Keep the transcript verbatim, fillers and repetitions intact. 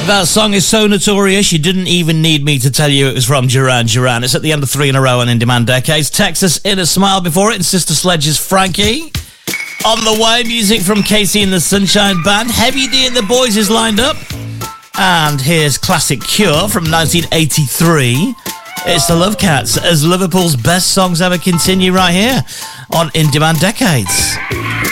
That song is so notorious, you didn't even need me to tell you it was from Duran Duran. It's at the end of three in a row on In Demand Decades. Texas Inner Smile before it, and Sister Sledge's Frankie. On the way, music from Casey and the Sunshine Band. Heavy D and the Boys is lined up. And here's classic Cure from nineteen eighty-three. It's the Love Cats as Liverpool's best songs ever continue right here on In Demand Decades.